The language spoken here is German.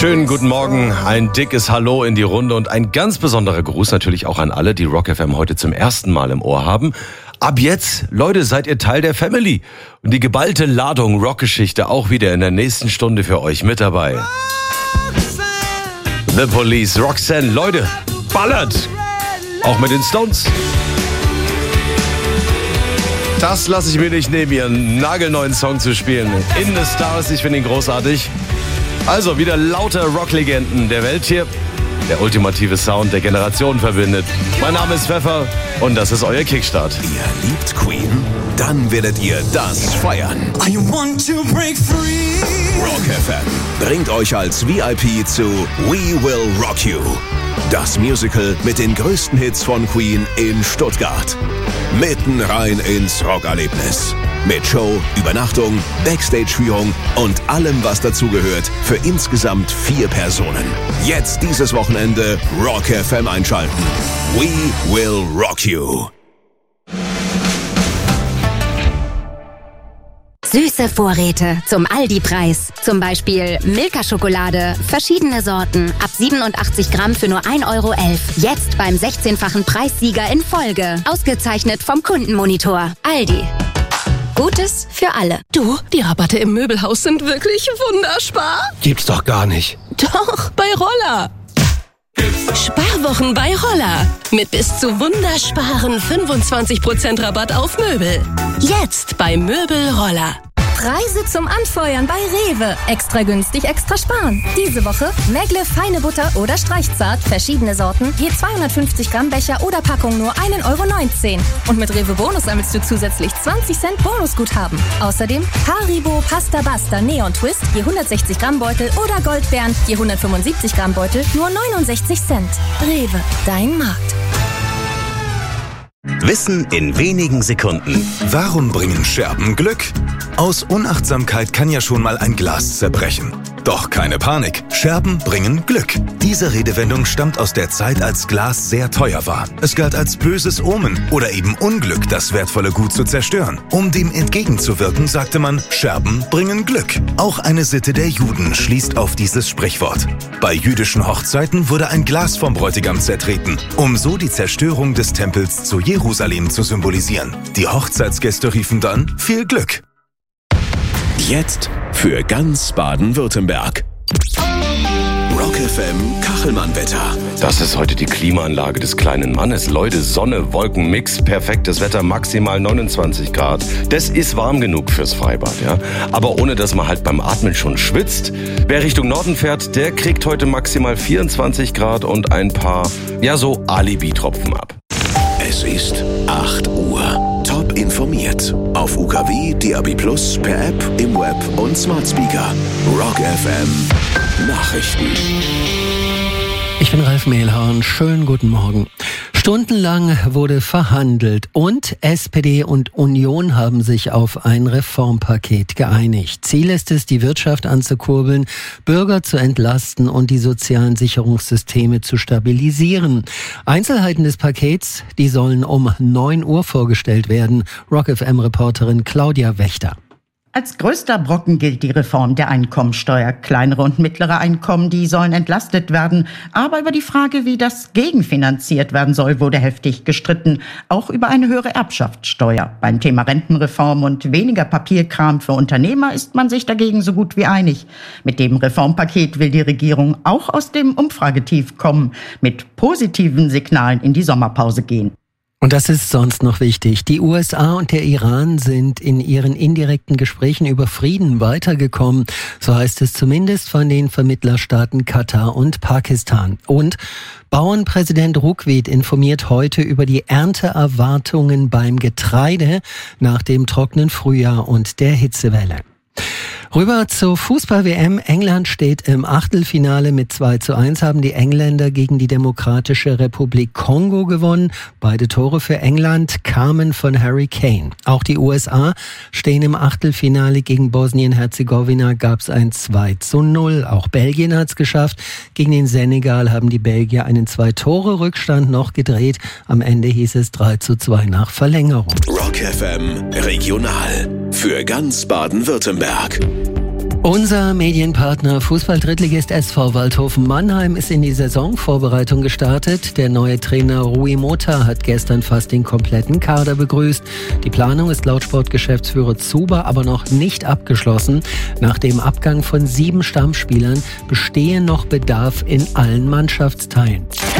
Schönen guten Morgen, ein dickes Hallo in die Runde und ein ganz besonderer Gruß natürlich auch an alle, die Rock FM heute zum ersten Mal im Ohr haben. Ab jetzt, Leute, seid ihr Teil der Family. Und die geballte Ladung Rockgeschichte auch wieder in der nächsten Stunde für euch mit dabei. The Police, Roxanne, Leute, ballert! Auch mit den Stones. Das lasse ich mir nicht nehmen, ihren nagelneuen Song zu spielen. In the Stars, ich finde ihn großartig. Also wieder lauter Rocklegenden der Welt hier. Der ultimative Sound der Generation verbindet. Mein Name ist Pfeffer und das ist euer Kickstart. Ihr liebt Queen? Dann werdet ihr das feiern. I want to break free. Rock FM bringt euch als VIP zu We Will Rock You. Das Musical mit den größten Hits von Queen in Stuttgart. Mitten rein ins Rockerlebnis. Mit Show, Übernachtung, Backstage-Führung und allem, was dazugehört, für insgesamt 4 Personen. Jetzt dieses Wochenende Rock FM einschalten. We Will Rock You. Süße Vorräte zum Aldi-Preis. Zum Beispiel Milka-Schokolade, verschiedene Sorten, ab 87 Gramm für nur 1,11 Euro. Jetzt beim 16-fachen Preissieger in Folge. Ausgezeichnet vom Kundenmonitor. Aldi. Gutes für alle. Du, die Rabatte im Möbelhaus sind wirklich wunderspar. Gibt's doch gar nicht. Doch, bei Roller. Sparwochen bei Roller. Mit bis zu wundersparen 25% Rabatt auf Möbel. Jetzt bei Möbel Roller. Preise zum Anfeuern bei Rewe. Extra günstig, extra sparen. Diese Woche Megle feine Butter oder Streichzart, verschiedene Sorten, je 250 Gramm Becher oder Packung nur 1,19 Euro. Und mit Rewe Bonus sammelst du zusätzlich 20 Cent Bonusguthaben. Außerdem Haribo Pasta Basta Neon Twist, je 160 Gramm Beutel oder Goldbeeren, je 175 Gramm Beutel, nur 69 Cent. Rewe, dein Markt. Wissen in wenigen Sekunden. Warum bringen Scherben Glück? Aus Unachtsamkeit kann ja schon mal ein Glas zerbrechen. Doch keine Panik, Scherben bringen Glück. Diese Redewendung stammt aus der Zeit, als Glas sehr teuer war. Es galt als böses Omen oder eben Unglück, das wertvolle Gut zu zerstören. Um dem entgegenzuwirken, sagte man, Scherben bringen Glück. Auch eine Sitte der Juden schließt auf dieses Sprichwort. Bei jüdischen Hochzeiten wurde ein Glas vom Bräutigam zertreten, um so die Zerstörung des Tempels zu Jerusalem zu symbolisieren. Die Hochzeitsgäste riefen dann, viel Glück. Jetzt für ganz Baden-Württemberg. Rock FM Kachelmann-Wetter. Das ist heute die Klimaanlage des kleinen Mannes. Leute, Sonne, Wolken, Mix, perfektes Wetter, maximal 29 Grad. Das ist warm genug fürs Freibad, ja. Aber ohne, dass man halt beim Atmen schon schwitzt. Wer Richtung Norden fährt, der kriegt heute maximal 24 Grad und ein paar, ja so Alibi-Tropfen ab. Es ist 8 Uhr. Top informiert. Auf UKW, DAB+, per App, im Web und Smart Speaker. Rock FM Nachrichten. Ich bin Ralf Mehlhorn. Schönen guten Morgen. Stundenlang wurde verhandelt und SPD und Union haben sich auf ein Reformpaket geeinigt. Ziel ist es, die Wirtschaft anzukurbeln, Bürger zu entlasten und die sozialen Sicherungssysteme zu stabilisieren. Einzelheiten des Pakets, die sollen um 9 Uhr vorgestellt werden. Rock FM-Reporterin Claudia Wächter. Als größter Brocken gilt die Reform der Einkommensteuer. Kleinere und mittlere Einkommen, die sollen entlastet werden. Aber über die Frage, wie das gegenfinanziert werden soll, wurde heftig gestritten. Auch über eine höhere Erbschaftssteuer. Beim Thema Rentenreform und weniger Papierkram für Unternehmer ist man sich dagegen so gut wie einig. Mit dem Reformpaket will die Regierung auch aus dem Umfragetief kommen, mit positiven Signalen in die Sommerpause gehen. Und das ist sonst noch wichtig. Die USA und der Iran sind in ihren indirekten Gesprächen über Frieden weitergekommen. So heißt es zumindest von den Vermittlerstaaten Katar und Pakistan. Und Bauernpräsident Ruckwied informiert heute über die Ernteerwartungen beim Getreide nach dem trockenen Frühjahr und der Hitzewelle. Rüber zur Fußball-WM. England steht im Achtelfinale mit 2:1, haben die Engländer gegen die Demokratische Republik Kongo gewonnen. Beide Tore für England kamen von Harry Kane. Auch die USA stehen im Achtelfinale gegen Bosnien-Herzegowina, gab es ein 2:0. Auch Belgien hat es geschafft. Gegen den Senegal haben die Belgier einen 2-Tore-Rückstand noch gedreht. Am Ende hieß es 3:2 nach Verlängerung. Rock FM Regional für ganz Baden-Württemberg. Unser Medienpartner Fußball-Drittligist SV Waldhofen Mannheim ist in die Saisonvorbereitung gestartet. Der neue Trainer Rui Mota hat gestern fast den kompletten Kader begrüßt. Die Planung ist laut Sportgeschäftsführer Zuber aber noch nicht abgeschlossen. Nach dem Abgang von 7 Stammspielern bestehe noch Bedarf in allen Mannschaftsteilen.